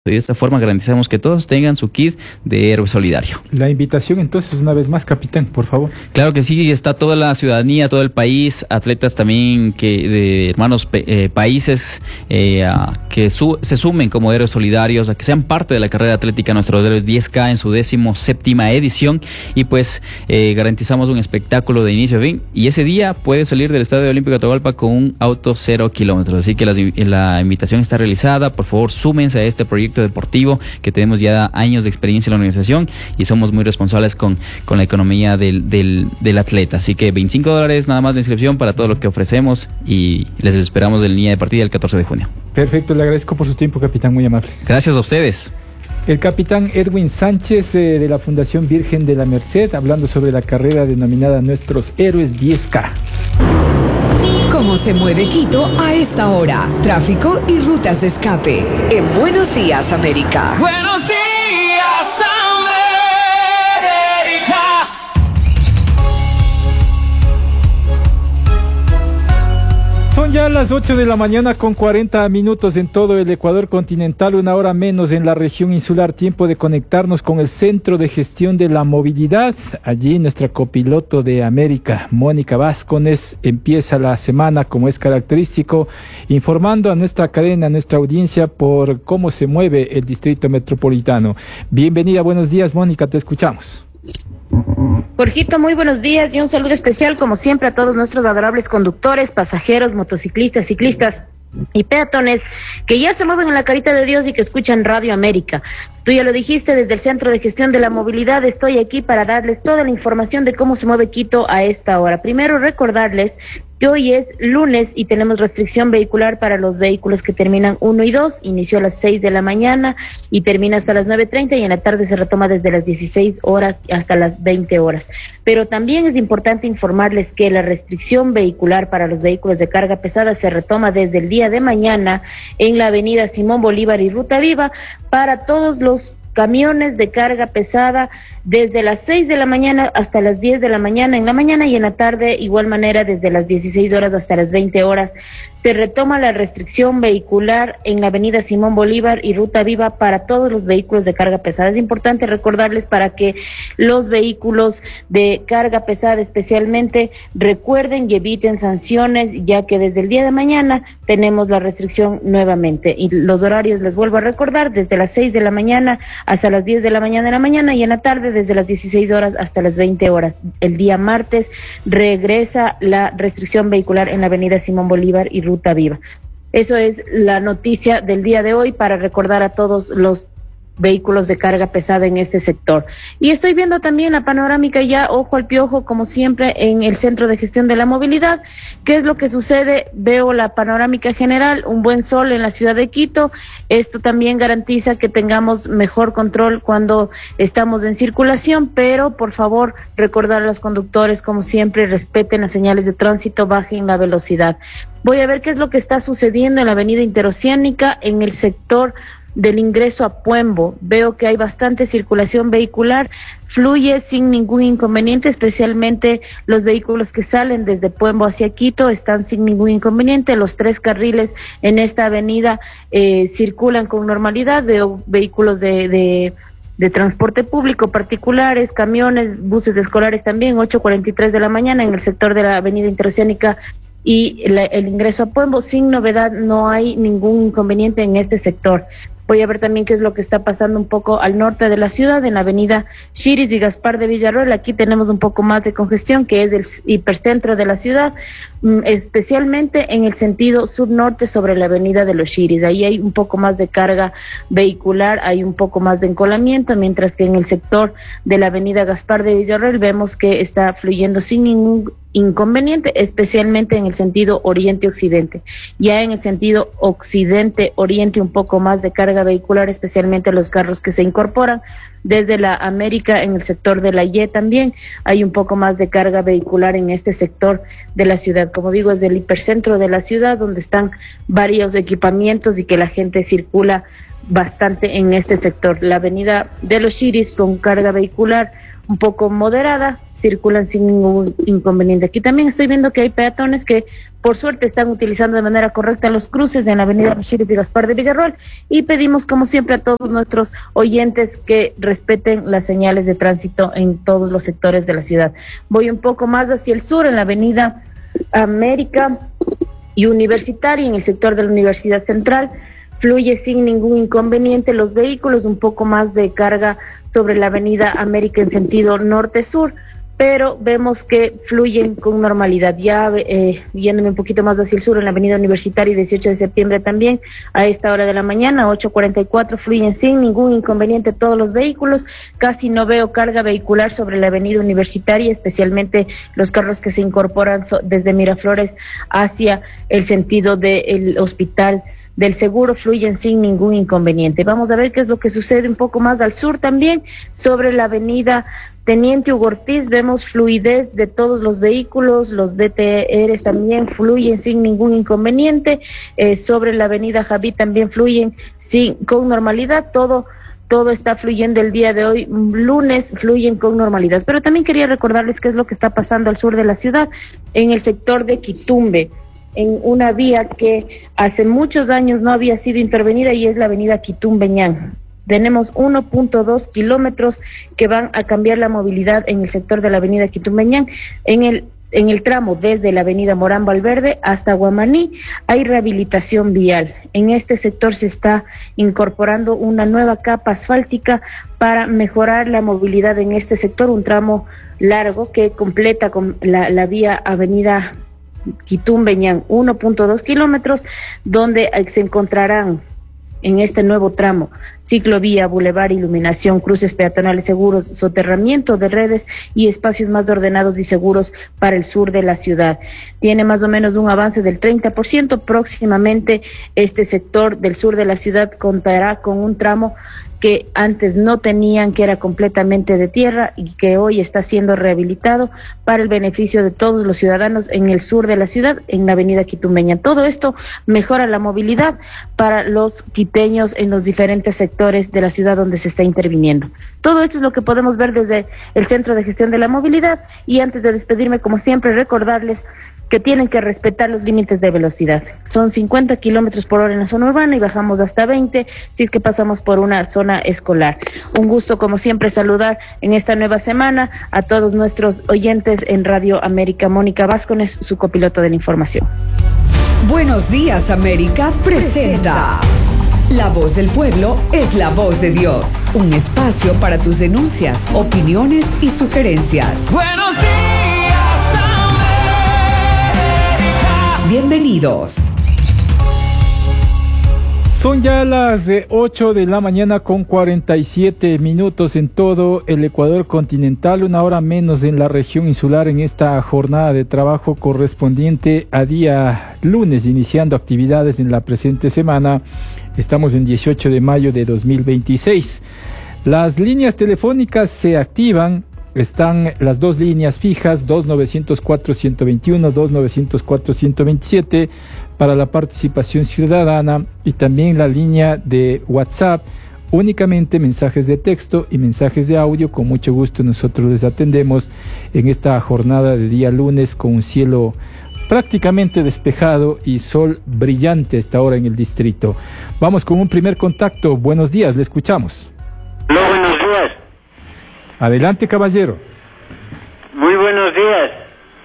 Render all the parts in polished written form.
Y de esta forma garantizamos que todos tengan su kit de héroe solidario. La invitación entonces una vez más, capitán, por favor. Claro que sí, está toda la ciudadanía, todo el país, atletas también que de hermanos países que se sumen como héroes solidarios, a que sean parte de la carrera atlética Nuestros Héroes 10K en su 17ª edición, y pues garantizamos un espectáculo de inicio a fin, y ese día puede salir del Estadio Olímpico de Atahualpa con un auto 0 kilómetros, así que la invitación está realizada. Por favor, súmense a este proyecto deportivo que tenemos ya años de experiencia en la organización y somos muy responsables con la economía del atleta. Así que $25 nada más de inscripción para todo lo que ofrecemos, y les esperamos en la línea de partida el 14 de junio. Perfecto, le agradezco por su tiempo, capitán, muy amable. Gracias a ustedes. El capitán Edwin Sánchez de la Fundación Virgen de la Merced, hablando sobre la carrera denominada Nuestros Héroes 10K. ¿Cómo se mueve Quito a esta hora? Tráfico y rutas de escape. En Buenos Días, América. Buenos días, América. Son ya las 8 de la mañana con 40 minutos en todo el Ecuador continental, una hora menos en la región insular. Tiempo de conectarnos con el Centro de Gestión de la Movilidad. Allí nuestra copiloto de América, Mónica Vázquez, empieza la semana, como es característico, informando a nuestra cadena, a nuestra audiencia, por cómo se mueve el Distrito Metropolitano. Bienvenida, buenos días, Mónica, te escuchamos. Jorgito, muy buenos días y un saludo especial como siempre a todos nuestros adorables conductores, pasajeros, motociclistas, ciclistas y peatones que ya se mueven en la carita de Dios y que escuchan Radio América. Tú ya lo dijiste, desde el Centro de Gestión de la Movilidad estoy aquí para darles toda la información de cómo se mueve Quito a esta hora. Primero, recordarles que hoy es lunes y tenemos restricción vehicular para los vehículos que terminan 1 y 2. Inició a las 6 de la mañana y termina hasta las 9:30, y en la tarde se retoma desde las 16 horas hasta las 20 horas. Pero también es importante informarles que la restricción vehicular para los vehículos de carga pesada se retoma desde el día de mañana en la avenida Simón Bolívar y Ruta Viva para todos los camiones de carga pesada desde las 6 de la mañana hasta las 10 de la mañana en la mañana, y en la tarde igual manera desde las 16 horas hasta las 20 horas. Se retoma la restricción vehicular en la avenida Simón Bolívar y Ruta Viva para todos los vehículos de carga pesada. Es importante recordarles para que los vehículos de carga pesada especialmente recuerden y eviten sanciones, ya que desde el día de mañana tenemos la restricción nuevamente, y los horarios les vuelvo a recordar: desde las 6 de la mañana hasta las 10 de la mañana y en la tarde desde las 16 horas hasta las 20 horas. El día martes regresa la restricción vehicular en la avenida Simón Bolívar y Ruta Viva. Eso es la noticia del día de hoy para recordar a todos los vehículos de carga pesada en este sector. Y estoy viendo también la panorámica ya, ojo al piojo, como siempre, en el Centro de Gestión de la Movilidad. ¿Qué es lo que sucede? Veo la panorámica general, un buen sol en la ciudad de Quito. Esto también garantiza que tengamos mejor control cuando estamos en circulación, pero por favor, recordar a los conductores, como siempre, respeten las señales de tránsito, bajen la velocidad. Voy a ver qué es lo que está sucediendo en la avenida Interoceánica, en el sector del ingreso a Puembo. Veo que hay bastante circulación vehicular, fluye sin ningún inconveniente, especialmente los vehículos que salen desde Puembo hacia Quito están sin ningún inconveniente. Los 3 carriles en esta avenida circulan con normalidad. Veo vehículos de transporte público, particulares, camiones, buses escolares también, 8:43 de la mañana en el sector de la avenida Interoceánica y el ingreso a Puembo. Sin novedad, no hay ningún inconveniente en este sector. Voy a ver también qué es lo que está pasando un poco al norte de la ciudad, en la avenida Chiris y Gaspar de Villarroel. Aquí tenemos un poco más de congestión, que es el hipercentro de la ciudad, especialmente en el sentido sur-norte sobre la avenida de los Chiris. Ahí hay un poco más de carga vehicular, hay un poco más de encolamiento, mientras que en el sector de la avenida Gaspar de Villarroel vemos que está fluyendo sin ningún inconveniente, especialmente en el sentido oriente-occidente. Ya en el sentido occidente-oriente un poco más de carga vehicular, especialmente los carros que se incorporan desde la América, en el sector de la Y también hay un poco más de carga vehicular en este sector de la ciudad. Como digo, es el hipercentro de la ciudad donde están varios equipamientos y que la gente circula bastante en este sector. La avenida de los Chiris con carga vehicular un poco moderada, circulan sin ningún inconveniente. Aquí también estoy viendo que hay peatones que por suerte están utilizando de manera correcta los cruces de la avenida Busiris y Gaspar de Villarroel, y pedimos como siempre a todos nuestros oyentes que respeten las señales de tránsito en todos los sectores de la ciudad. Voy un poco más hacia el sur en la avenida América y Universitaria, en el sector de la Universidad Central. Fluye sin ningún inconveniente los vehículos, un poco más de carga sobre la avenida América en sentido norte-sur, pero vemos que fluyen con normalidad. Ya yéndome un poquito más hacia el sur, en la avenida Universitaria y 18 de septiembre también, a esta hora de la mañana, 8:44, fluyen sin ningún inconveniente todos los vehículos. Casi no veo carga vehicular sobre la avenida Universitaria, especialmente los carros que se incorporan desde Miraflores hacia el sentido del Hospital del Seguro, fluyen sin ningún inconveniente. Vamos a ver qué es lo que sucede un poco más al sur también, sobre la avenida Teniente Hugo Ortiz, vemos fluidez de todos los vehículos, los BTRs también fluyen sin ningún inconveniente, sobre la avenida Javí también fluyen con normalidad, todo está fluyendo el día de hoy, lunes, fluyen con normalidad. Pero también quería recordarles qué es lo que está pasando al sur de la ciudad, en el sector de Quitumbe, en una vía que hace muchos años no había sido intervenida, y es la avenida Quitumbe-Ñan. Tenemos 1.2 kilómetros que van a cambiar la movilidad en el sector de la avenida Quitumbe-Ñan. En el tramo desde la avenida Morán Valverde hasta Guamaní hay rehabilitación vial. En este sector se está incorporando una nueva capa asfáltica para mejorar la movilidad en este sector, un tramo largo que completa con la vía avenida Quitumbe-Ñan, 1.2 kilómetros, donde se encontrarán en este nuevo tramo ciclovía, bulevar, iluminación, cruces peatonales seguros, soterramiento de redes y espacios más ordenados y seguros para el sur de la ciudad. Tiene más o menos un avance del 30%. Próximamente este sector del sur de la ciudad contará con un tramo que antes no tenían, que era completamente de tierra y que hoy está siendo rehabilitado para el beneficio de todos los ciudadanos en el sur de la ciudad, en la avenida Quitumbe-Ñan. Todo esto mejora la movilidad para los quiteños en los diferentes sectores de la ciudad donde se está interviniendo. Todo esto es lo que podemos ver desde el Centro de Gestión de la Movilidad, y antes de despedirme, como siempre, recordarles que tienen que respetar los límites de velocidad. Son 50 kilómetros por hora en la zona urbana y bajamos hasta 20 si es que pasamos por una zona escolar. Un gusto, como siempre, saludar en esta nueva semana a todos nuestros oyentes en Radio América. Mónica Vázquez, su copiloto de la información. Buenos días, América presenta La Voz del Pueblo es la voz de Dios. Un espacio para tus denuncias, opiniones y sugerencias. Buenos días, América. Bienvenidos. Son ya las 8 de la mañana con 47 minutos en todo el Ecuador continental, una hora menos en la región insular, en esta jornada de trabajo correspondiente a día lunes, iniciando actividades en la presente semana. Estamos en 18 de mayo de 2026. Las líneas telefónicas se activan. Están las dos líneas fijas, 2904-121, 2904-127, para la participación ciudadana, y también la línea de WhatsApp, únicamente mensajes de texto y mensajes de audio. Con mucho gusto nosotros les atendemos en esta jornada de día lunes, con un cielo prácticamente despejado y sol brillante hasta ahora en el distrito. Vamos con un primer contacto. Buenos días, le escuchamos. No, buenos días. Adelante, caballero. Muy buenos días.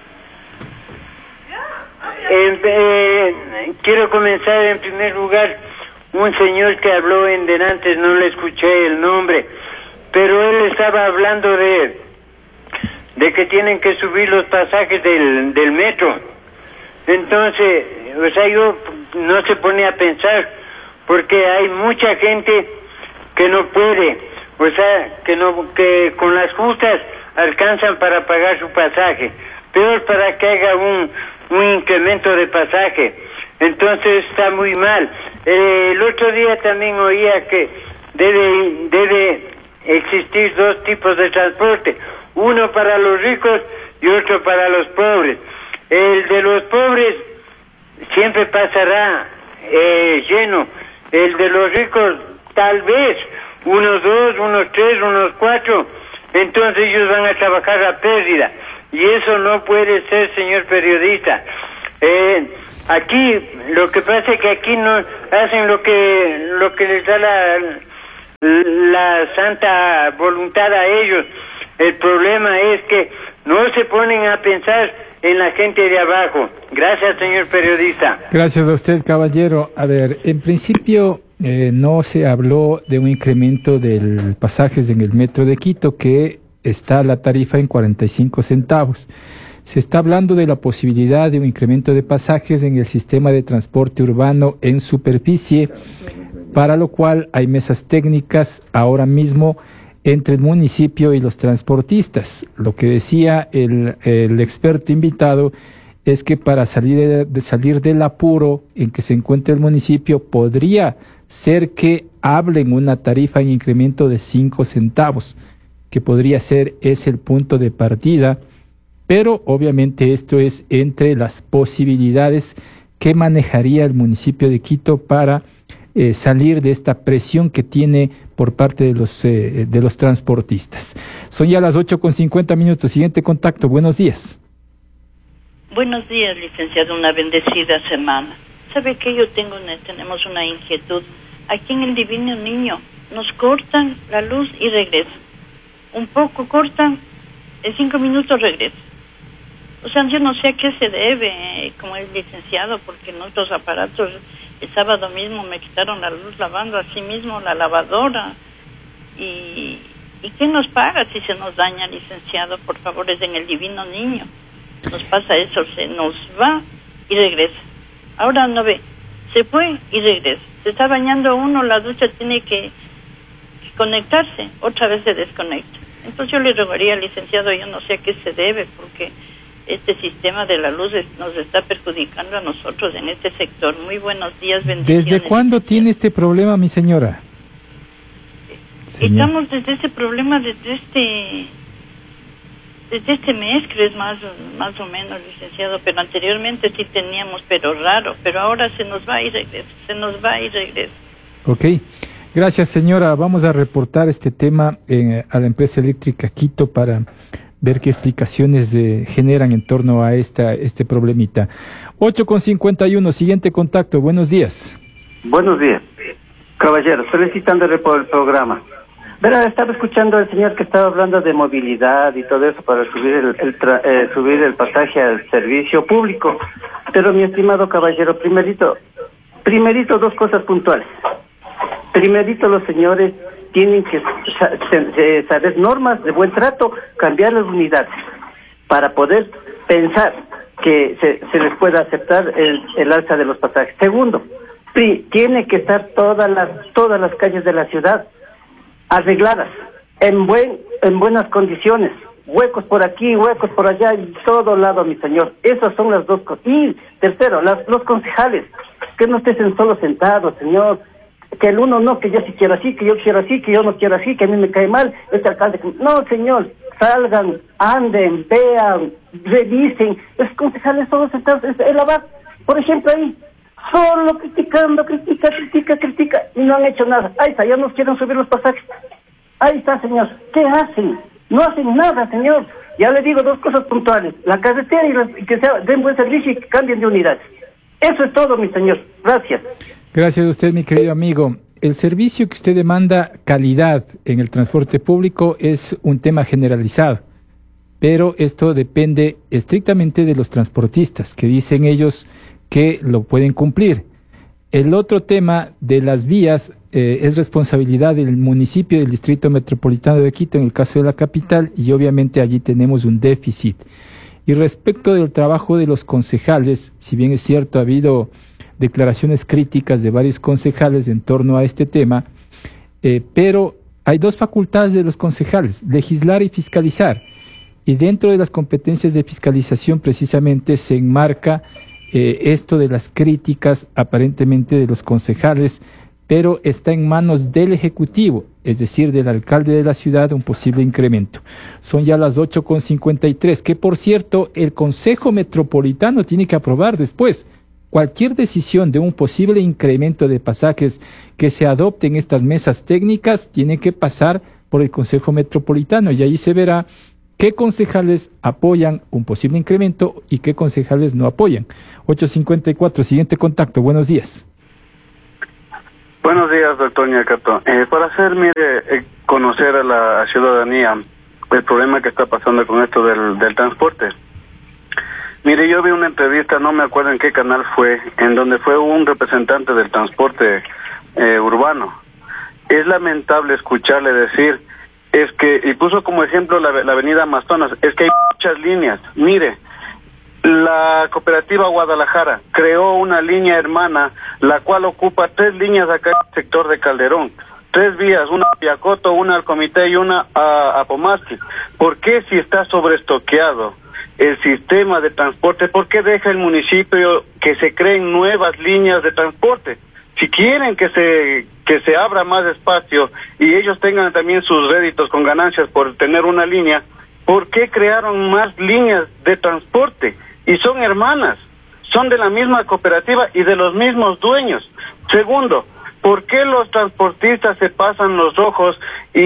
Quiero comenzar en primer lugar. Un señor que habló en delante, no le escuché el nombre, pero él estaba hablando de que tienen que subir los pasajes del metro. Entonces, o sea, yo no se pone a pensar, porque hay mucha gente que no puede. O sea, que con las justas alcanzan para pagar su pasaje. Peor para que haga un incremento de pasaje. Entonces está muy mal. El otro día también oía que debe existir dos tipos de transporte. Uno para los ricos y otro para los pobres. El de los pobres siempre pasará lleno. El de los ricos tal vez unos 2, unos 3, unos 4. entonces ellos van a trabajar a pérdida. Y eso no puede ser, señor periodista. Aquí, lo que pasa es que aquí no hacen lo que les da la santa voluntad a ellos. El problema es que no se ponen a pensar en la gente de abajo. Gracias, señor periodista. Gracias a usted, caballero. A ver, en principio no se habló de un incremento de pasajes en el metro de Quito, que está la tarifa en 45 centavos. Se está hablando de la posibilidad de un incremento de pasajes en el sistema de transporte urbano en superficie, para lo cual hay mesas técnicas ahora mismo entre el municipio y los transportistas. Lo que decía el experto invitado es que para salir del apuro en que se encuentra el municipio, podría ser que hablen una tarifa en incremento de 5 centavos, que podría ser ese el punto de partida, pero obviamente esto es entre las posibilidades que manejaría el municipio de Quito para salir de esta presión que tiene por parte de los transportistas. Son ya las 8:50. Siguiente contacto. Buenos días. Buenos días, licenciado. Una bendecida semana. ¿Sabe qué? Tenemos una inquietud. Aquí en el Divino Niño nos cortan la luz y regresan. Un poco cortan, en 5 minutos regresan. O sea, yo no sé a qué se debe, como es licenciado, porque en otros aparatos el sábado mismo me quitaron la luz lavando así mismo la lavadora. ¿Y quién nos paga si se nos daña, licenciado? Por favor, es en el Divino Niño. Nos pasa eso, se nos va y regresa. Ahora no ve, se fue y regresa. Se está bañando uno, la ducha tiene que conectarse, otra vez se desconecta. Entonces yo le rogaría al licenciado, yo no sé a qué se debe, porque este sistema de la luz nos está perjudicando a nosotros en este sector. Muy buenos días, bendiciones. ¿Desde cuándo tiene este problema, mi señora? Estamos desde ese problema, desde este mes, creo, es más o menos, licenciado, pero anteriormente sí teníamos, pero raro, pero ahora se nos va y regresa, Ok, gracias, señora. Vamos a reportar este tema a la empresa eléctrica Quito para ver qué explicaciones generan en torno a este problemita. 8:51, siguiente contacto. Buenos días. Buenos días, caballero. Felicitándole por el programa. Verá, estaba escuchando al señor que estaba hablando de movilidad y todo eso para subir el pasaje al servicio público. Pero, mi estimado caballero, primerito, dos cosas puntuales. Primerito, los señores tienen que saber normas de buen trato, cambiar las unidades, para poder pensar que se les pueda aceptar el alza de los pasajes. Segundo, tiene que estar todas las calles de la ciudad arregladas, en buenas condiciones, huecos por aquí, huecos por allá, y todo lado, mi señor. Esas son las dos cosas. Y tercero, los concejales, que no estén solo sentados, señor, que el uno no, que yo sí quiero así, que yo quiero así, que yo no quiero así, que a mí me cae mal este alcalde. No, señor, salgan, anden, vean, revisen. Los concejales todos sentados, el abad, por ejemplo, ahí, solo criticando, critica, y no han hecho nada. Ahí está, ya nos quieren subir los pasajes. Ahí está, señor. ¿Qué hacen? No hacen nada, señor. Ya le digo dos cosas puntuales. La carretera y que den buen servicio y que cambien de unidades. Eso es todo, mi señor. Gracias. Gracias a usted, mi querido amigo. El servicio que usted demanda, calidad en el transporte público, es un tema generalizado. Pero esto depende estrictamente de los transportistas, que dicen ellos que lo pueden cumplir. El otro tema de las vías es responsabilidad del municipio, del Distrito Metropolitano de Quito, en el caso de la capital, y obviamente allí tenemos un déficit. Y respecto del trabajo de los concejales, si bien es cierto, ha habido declaraciones críticas de varios concejales en torno a este tema, pero hay dos facultades de los concejales: legislar y fiscalizar. Y dentro de las competencias de fiscalización precisamente se enmarca esto de las críticas aparentemente de los concejales, pero está en manos del Ejecutivo, es decir, del alcalde de la ciudad, un posible incremento. Son ya las 8:53, que por cierto el Consejo Metropolitano tiene que aprobar después, cualquier decisión de un posible incremento de pasajes que se adopte en estas mesas técnicas tiene que pasar por el Consejo Metropolitano y ahí se verá qué concejales apoyan un posible incremento y qué concejales no apoyan. 854, siguiente contacto, buenos días. Buenos días, doctor Ñacato. Para hacer, conocer a la ciudadanía el problema que está pasando con esto del transporte. Mire, yo vi una entrevista, no me acuerdo en qué canal fue, en donde fue un representante del transporte urbano. Es lamentable escucharle decir, es que, y puso como ejemplo la avenida Amazonas, es que hay muchas líneas. Mire, la cooperativa Guadalajara creó una línea hermana, la cual ocupa 3 líneas acá en el sector de Calderón. 3 vías, una a Piacoto, una al Comité y una a Pomasqui. ¿Por qué si está sobreestoqueado el sistema de transporte, por qué deja el municipio que se creen nuevas líneas de transporte? Si quieren que se abra más espacio y ellos tengan también sus réditos con ganancias por tener una línea, ¿por qué crearon más líneas de transporte? Y son hermanas, son de la misma cooperativa y de los mismos dueños. Segundo, ¿por qué los transportistas se pasan los rojos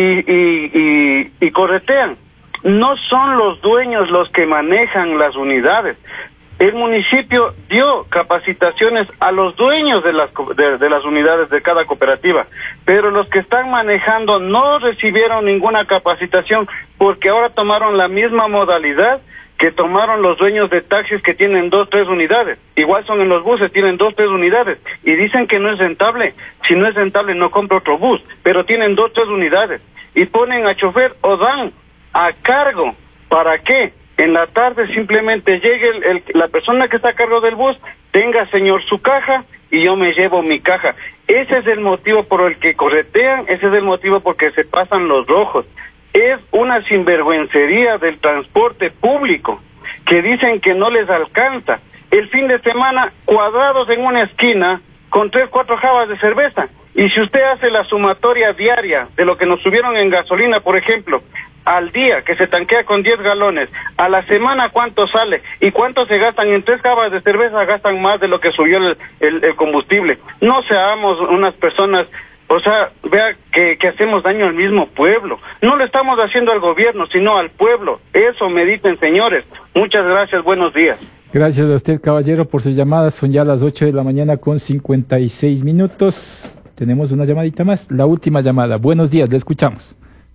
y corretean? No son los dueños los que manejan las unidades. El municipio dio capacitaciones a los dueños de las unidades de cada cooperativa, pero los que están manejando no recibieron ninguna capacitación porque ahora tomaron la misma modalidad que tomaron los dueños de taxis que tienen 2, 3 unidades. Igual son en los buses, tienen 2, 3 unidades y dicen que no es rentable. Si no es rentable no compro otro bus, pero tienen 2, 3 unidades y ponen a chofer o dan a cargo. ¿Para qué? En la tarde simplemente llegue la persona que está a cargo del bus, tenga señor su caja y yo me llevo mi caja. Ese es el motivo por el que corretean, ese es el motivo por el que se pasan los rojos. Es una sinvergüencería del transporte público, que dicen que no les alcanza. El fin de semana, cuadrados en una esquina, con 3, 4 jabas de cerveza. Y si usted hace la sumatoria diaria de lo que nos subieron en gasolina, por ejemplo, al día, que se tanquea con 10 galones, a la semana ¿cuánto sale? ¿Y cuánto se gastan? En 3 jabas de cerveza gastan más de lo que subió el combustible. No seamos unas personas, o sea, vea que hacemos daño al mismo pueblo. No lo estamos haciendo al gobierno, sino al pueblo. Eso mediten, señores. Muchas gracias, buenos días. Gracias a usted, caballero, por sus llamadas. Son ya las 8 de la mañana con 56 minutos. Tenemos una llamadita más, la última llamada. Buenos días, le escuchamos.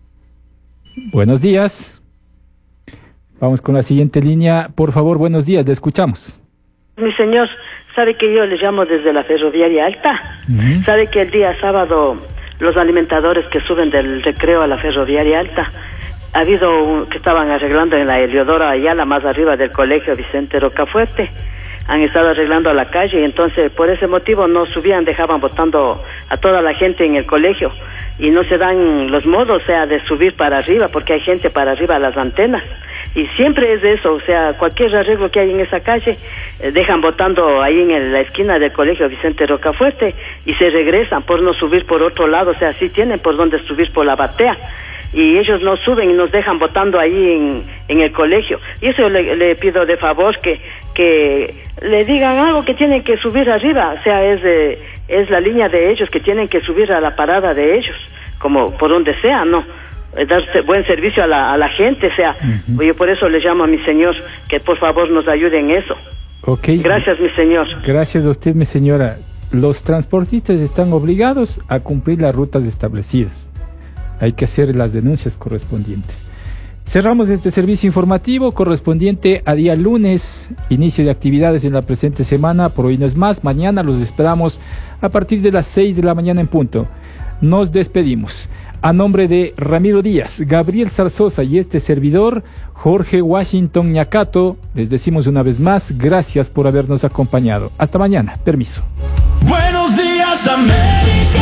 Buenos días. Vamos con la siguiente línea. Por favor, buenos días, le escuchamos. Mi señor, sabe que yo le llamo desde la Ferroviaria Alta. Sabe que el día sábado los alimentadores que suben del recreo a la Ferroviaria Alta, ha habido que estaban arreglando en la Heliodoro Ayala, más arriba del colegio Vicente Rocafuerte. Han estado arreglando la calle y entonces por ese motivo no subían, dejaban botando a toda la gente en el colegio y no se dan los modos, o sea, de subir para arriba porque hay gente para arriba a las antenas y siempre es eso, o sea, cualquier arreglo que hay en esa calle dejan botando ahí en la esquina del colegio Vicente Rocafuerte y se regresan por no subir por otro lado, o sea, sí tienen por donde subir por la batea. Y ellos no suben y nos dejan botando ahí en el colegio. Y eso le pido de favor que le digan algo, que tienen que subir arriba. O sea, es la línea de ellos, que tienen que subir a la parada de ellos, como por donde sea, ¿no? Dar buen servicio a la gente, o sea. Yo por eso le llamo a mi señor, que por favor nos ayude en eso. Okay. Gracias, mi señor. Gracias a usted, mi señora. Los transportistas están obligados a cumplir las rutas establecidas. Hay que hacer las denuncias correspondientes. Cerramos este servicio informativo correspondiente a día lunes, inicio de actividades en la presente semana. Por hoy no es más, mañana los esperamos a partir de las 6 de la mañana en punto. Nos despedimos. A nombre de Ramiro Díaz, Gabriel Zarzosa y este servidor, Jorge Washington Ñacato, les decimos una vez más, gracias por habernos acompañado. Hasta mañana, permiso. Buenos días, América.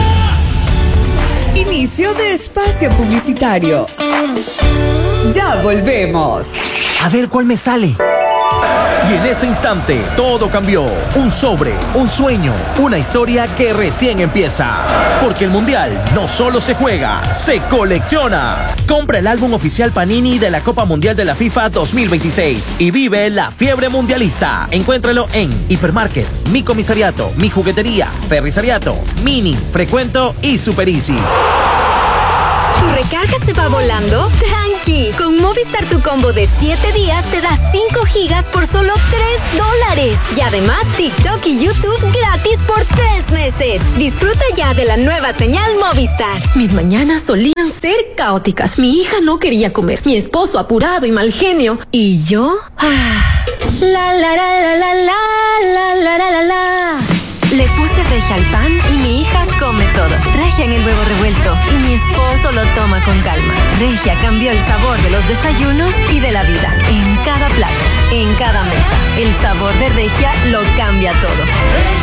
Inicio de espacio publicitario. Ya volvemos. A ver cuál me sale. Y en ese instante, todo cambió. Un sobre, un sueño, una historia que recién empieza. Porque el Mundial no solo se juega, se colecciona. Compra el álbum oficial Panini de la Copa Mundial de la FIFA 2026 y vive la fiebre mundialista. Encuéntralo en Hipermarket, Mi Comisariato, Mi Juguetería, Ferrisariato, Mini, Frecuento y Super Easy. ¿Tu recarga se va volando? ¡Tranqui! Con Movistar tu combo de 7 días te da 5 gigas por solo $3. Y además TikTok y YouTube gratis por 3 meses. Disfruta ya de la nueva señal Movistar. Mis mañanas solían ser caóticas. Mi hija no quería comer. Mi esposo apurado y mal genio. ¿Y yo? La la la la la la la la la la. Le puse Regia al pan y mi hija come todo. Regia en el huevo revuelto y mi esposo lo toma con calma. Regia cambió el sabor de los desayunos y de la vida. En cada plato, en cada mesa. El sabor de Regia lo cambia todo.